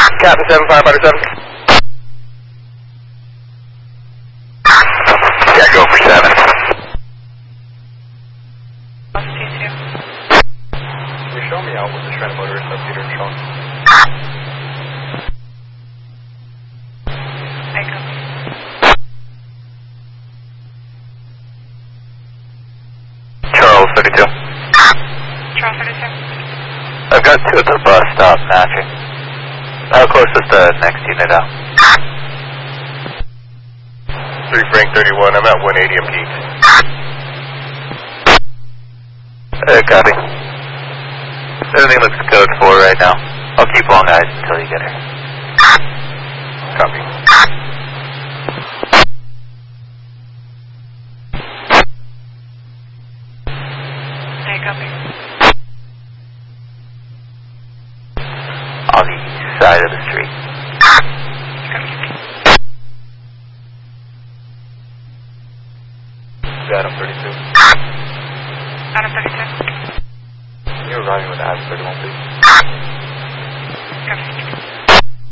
Captain 7 firefighter 7. Yeah, go for 7. Can you show me out with the Trent motorist up Peter and Sean? Charles 32. Charles 32. I've got 2 at the bus stop matching. How close is the next unit out? 3 Frank 31, I'm at 180 on Pete. Copy. Everything looks code 4 right now. I'll keep long eyes until you get here. Copy. Hey, copy. On the east side of the street. Adam 32. Adam 32. You're arriving with Adam 31, please. Copy.